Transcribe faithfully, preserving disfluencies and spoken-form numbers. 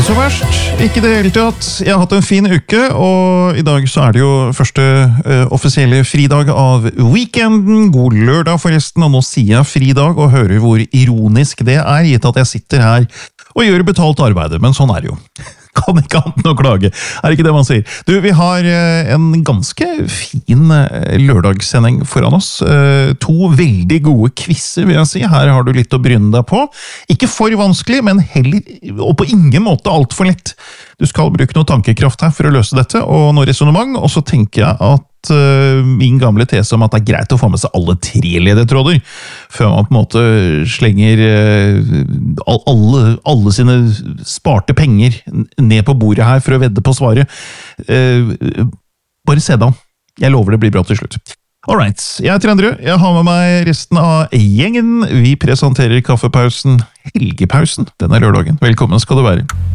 så verst. Ikke det hele tatt. Jeg har hatt en fin uke, og i dag så er det jo første uh, offisielle fridag av weekenden. God lørdag forresten, og nå sier jeg fridag og hører hvor ironisk det er, gitt at jeg sitter her og gjør betalt arbeid, men sånn er det jo. Kan ikke annet enn å klage. Er det ikke det man sier? Du, vi har en ganske fin lørdagssending foran oss. To veldig gode quizzer, vil jeg si. Her har du litt å bryne deg på. Ikke for vanskelig, men heller, og på ingen måte alt for lett. Du skal bruke noe tankekraft her for å løse dette, og noe resonemang, og så tenker jeg at min gamle tese om at det er greit å få med seg alle tre ledetråder, før man på en måte slenger alle, alle sine sparte penger ned på bordet her for å vedde på svaret. Bare se da. Jeg lover det blir bra til slutt. Alright, jeg heter Endre. Jeg har med meg resten av gjengen. Vi presenterer kaffepausen, helgepausen, denne lørdagen. Velkommen skal du være.